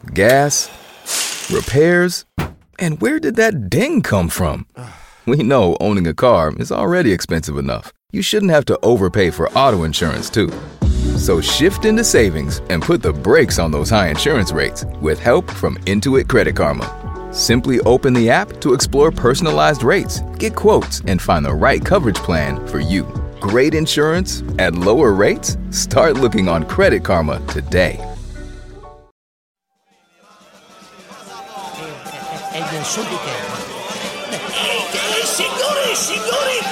gas, repairs, and where did that ding come from? We know owning a car is already expensive enough. You shouldn't have to overpay for auto insurance, too. So shift into savings and put the brakes on those high insurance rates with help from Intuit Credit Karma. Simply open the app to explore personalized rates, get quotes, and find the right coverage plan for you. Great insurance at lower rates? Start looking on Credit Karma today. Signore e signori,